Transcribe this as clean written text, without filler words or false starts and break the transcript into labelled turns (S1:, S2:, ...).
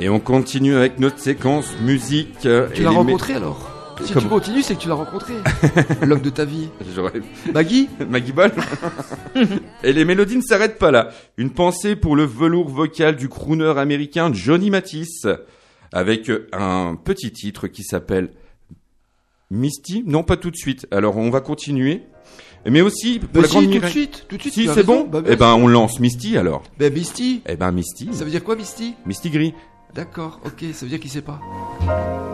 S1: Et on continue avec notre séquence musique.
S2: Tu l'as rencontré alors? Si tu continues, c'est que tu l'as rencontré. L'homme de ta vie. Maggie
S1: Ball. Et les mélodies ne s'arrêtent pas là. Une pensée pour le velours vocal du crooner américain Johnny Mathis, avec un petit titre qui s'appelle Misty. Non, pas tout de suite. Alors, on va continuer. Mais aussi, pour la grande
S2: tout de suite.
S1: Si, c'est bon. Eh ben, on lance Misty alors.
S2: Misty.
S1: Eh ben, Misty.
S2: Ça veut dire quoi, Misty?
S1: Misty Gris.
S2: D'accord, ok, ça veut dire qu'il sait pas.